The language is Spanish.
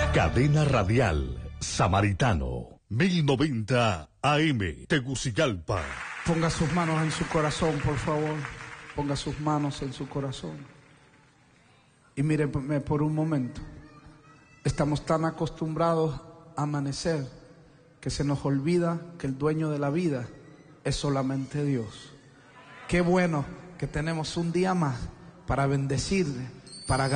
Cadena Radial Samaritano 1090 AM Tegucigalpa. Ponga sus manos en su corazón, por favor. Ponga sus manos en su corazón. Y míreme por un momento. Estamos tan acostumbrados a amanecer que se nos olvida que el dueño de la vida es solamente Dios. Qué bueno que tenemos un día más para bendecirle, para agradecerle.